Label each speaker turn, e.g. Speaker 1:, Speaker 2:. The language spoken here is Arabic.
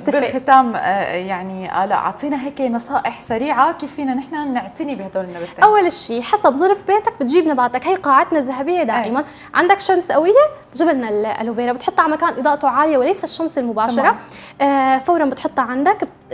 Speaker 1: بالختام يعني لا اعطينا هيك نصائح سريعه كيف فينا نحن نعتني بهدول النباتات.
Speaker 2: اول شيء حسب ظرف بيتك بتجيب نباتك، هي قاعدتنا الذهبيه دائما. عندك شمس قويه جبلنا الالوفيرا، بتحطها على مكان اضاءته عاليه وليس الشمس المباشره. فورا بتحطها عندك،